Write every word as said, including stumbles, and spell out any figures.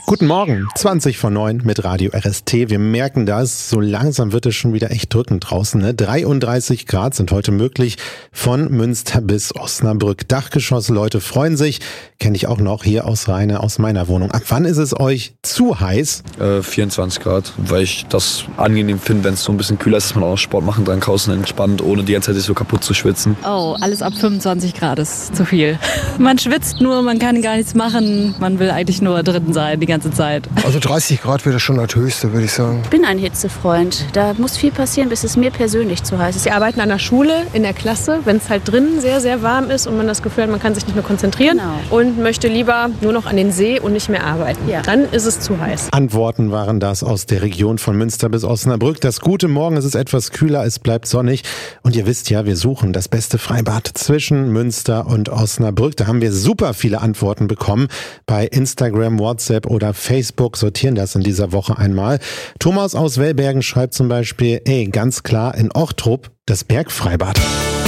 Guten Morgen, zwanzig vor neun mit Radio R S T. Wir merken das, so langsam wird es schon wieder echt drückend draußen. Ne? dreiunddreißig Grad sind heute möglich von Münster bis Osnabrück. Dachgeschoss, Leute freuen sich. Kenne ich auch noch hier aus Rheine, aus meiner Wohnung. Ab wann ist es euch zu heiß? Äh, vierundzwanzig Grad, weil ich das angenehm finde, wenn es so ein bisschen kühler ist, dass man auch Sport machen kann, draußen entspannt, ohne die ganze Zeit sich so kaputt zu schwitzen. Oh, alles ab fünfundzwanzig Grad ist zu viel. Man schwitzt nur, man kann gar nichts machen. Man will eigentlich nur drin sein die ganze Zeit. Also dreißig Grad wäre schon das Höchste, würde ich sagen. Ich bin ein Hitzefreund. Da muss viel passieren, bis es mir persönlich zu heiß ist. Wir arbeiten an der Schule, in der Klasse, wenn es halt drinnen sehr, sehr warm ist und man das Gefühl hat, man kann sich nicht mehr konzentrieren Genau. und möchte lieber nur noch an den See und nicht mehr arbeiten. Ja. Dann ist es zu heiß. Antworten waren das aus der Region von Münster bis Osnabrück. Das gute Morgen, es ist etwas kühler, es bleibt sonnig. Und ihr wisst ja, wir suchen das beste Freibad zwischen Münster und Osnabrück. Da haben wir super viele Antworten bekommen. Bei Instagram, WhatsApp oder Facebook sortieren das in dieser Woche einmal. Thomas aus Wellbergen schreibt zum Beispiel, ey, ganz klar in Ochtrup das Bergfreibad.